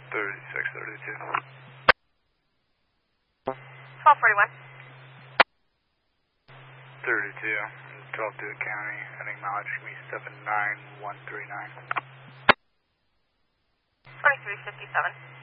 3632. 1241. 32. 12 to the county. Heading mileage me 79139. 2357.